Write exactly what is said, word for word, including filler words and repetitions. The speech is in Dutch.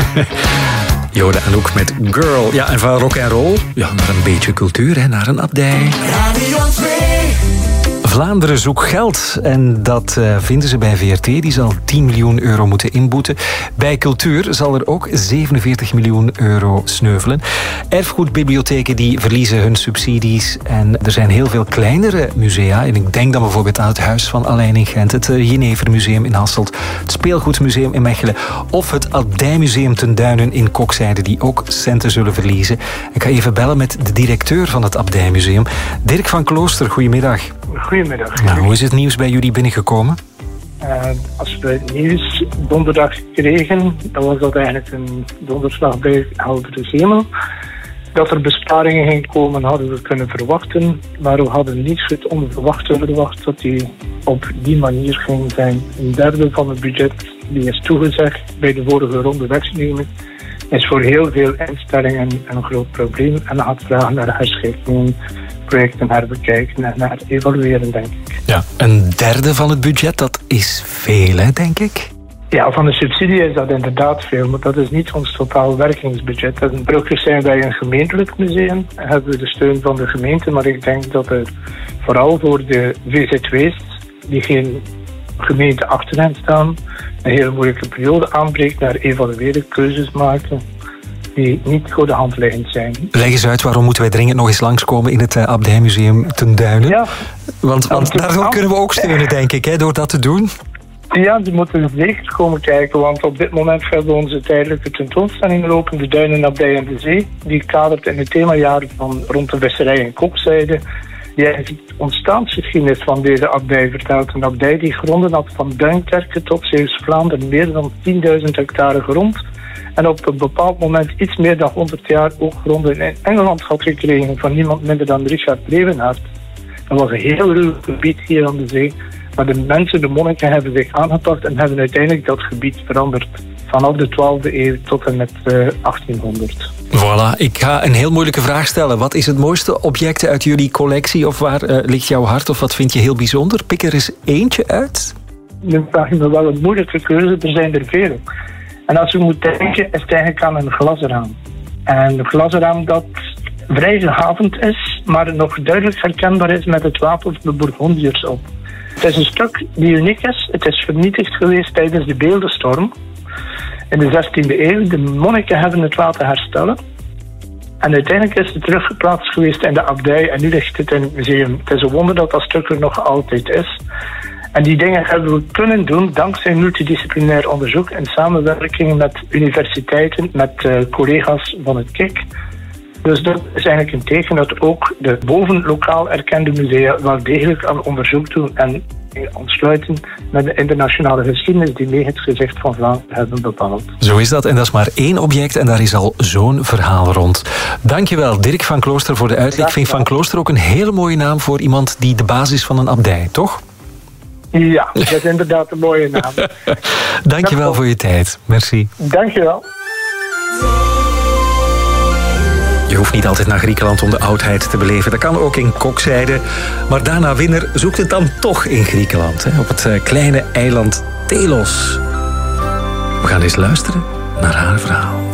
Jode Anouk met Girl. Ja, en van rock en roll, ja, naar een beetje cultuur, hè, naar een abdij. Radio twee. Vlaanderen zoekt geld en dat uh, vinden ze bij V R T. Die zal tien miljoen euro moeten inboeten. Bij cultuur zal er ook zevenenveertig miljoen euro sneuvelen. Erfgoedbibliotheken die verliezen hun subsidies. En er zijn heel veel kleinere musea. En ik denk dan bijvoorbeeld aan het Huis van Alein in Gent, het Jenevermuseum in Hasselt, het Speelgoedmuseum in Mechelen of het Abdijmuseum ten Duinen in Kokzijde, die ook centen zullen verliezen. Ik ga even bellen met de directeur van het Abdijmuseum, Dirk van Klooster. Goedemiddag. Goedemiddag. Nou, hoe is het nieuws bij jullie binnengekomen? Uh, als we het nieuws donderdag kregen, dan was dat eigenlijk een donderslag bij heldere hemel. Dat er besparingen gingen komen, hadden we kunnen verwachten. Maar we hadden niet het onverwachte verwacht dat die op die manier ging zijn. Een derde van het budget die is toegezegd bij de vorige ronde wegnemen, is voor heel veel instellingen een groot probleem. En dan gaat vragen naar herschikking, projecten herbekijken en naar evalueren, denk ik. Ja, een derde van het budget, dat is veel, hè, denk ik? Ja, van de subsidie is dat inderdaad veel, maar dat is niet ons totaal werkingsbudget. En gelukkig zijn wij een gemeentelijk museum, hebben we de steun van de gemeente, maar ik denk dat er vooral voor de V Z W's, die geen gemeente achter hen staan, een hele moeilijke periode aanbreekt naar evalueren, keuzes maken die niet voor de hand liggend zijn. Leg eens uit, waarom moeten wij dringend nog eens langskomen in het uh, Abdijmuseum ten Duinen? Ja. Want, want daardoor kunnen we ook steunen, denk ik, hè, door dat te doen. Ja, die moeten zeker komen kijken, want op dit moment hebben we onze tijdelijke tentoonstelling lopen, de Duinen, Abdij en de Zee. Die kadert in het themajaar van rond de visserij en Kokzijde. Die eigenlijk de ontstaansgeschiedenis van deze abdij vertelt. Een abdij die gronden had van Duinkerke tot Zeeuws-Vlaanderen, meer dan tienduizend hectare grond. En op een bepaald moment, iets meer dan honderd jaar, ook gronden in Engeland had gekregen van niemand minder dan Richard Leeuwenhart. Dat was een heel ruw gebied hier aan de zee. Maar de mensen, de monniken, hebben zich aangepakt en hebben uiteindelijk dat gebied veranderd. Vanaf de twaalfde eeuw tot en met uh, achttienhonderd. Voilà, ik ga een heel moeilijke vraag stellen. Wat is het mooiste object uit jullie collectie? Of waar uh, ligt jouw hart? Of wat vind je heel bijzonder? Pik er eens eentje uit. Nu vraag je me wel een moeilijke keuze. Er zijn er veel. En als je moet denken, is het eigenlijk aan een glasraam. En een glasraam dat vrij gehavend is, maar nog duidelijk herkenbaar is met het wapen van de Bourgondiërs op. Het is een stuk die uniek is. Het is vernietigd geweest tijdens de beeldenstorm in de zestiende eeuw. De monniken hebben het laten herstellen. En uiteindelijk is het teruggeplaatst geweest in de abdij en nu ligt het in het museum. Het is een wonder dat dat stuk er nog altijd is. En die dingen hebben we kunnen doen dankzij multidisciplinair onderzoek in samenwerking met universiteiten, met uh, collega's van het K I C. Dus dat is eigenlijk een teken dat ook de boven lokaal erkende musea wel degelijk aan onderzoek doen en ontsluiten met de internationale geschiedenis die mee het gezicht van Vlaanderen hebben bepaald. Zo is dat en dat is maar één object en daar is al zo'n verhaal rond. Dankjewel Dirk van Klooster voor de uitleg. Ik vind Van Klooster ook een hele mooie naam voor iemand die de basis van een abdij, toch? Ja, dat is inderdaad een mooie naam. Dankjewel voor je tijd. Merci. Dankjewel. Je hoeft niet altijd naar Griekenland om de oudheid te beleven. Dat kan ook in Kokzijde. Maar Dana Winner zoekt het dan toch in Griekenland. Hè? Op het kleine eiland Telos. We gaan eens luisteren naar haar verhaal.